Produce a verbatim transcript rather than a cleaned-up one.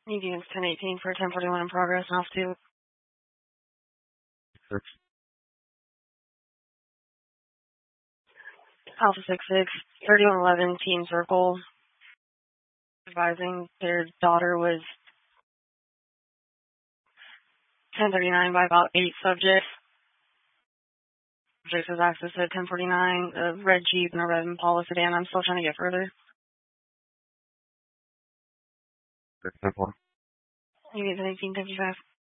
Medians ten eighteen for ten forty-one in progress, off two. Six. Alpha six six, thirty-one eleven, Team Circle. Advising their daughter was ten thirty-nine by about eight subjects. Subjects was access at ten forty-nine, a red Jeep and a red Impala sedan. I'm still trying to get further. Six, ten, four. Medians ten eighteen fifty-five.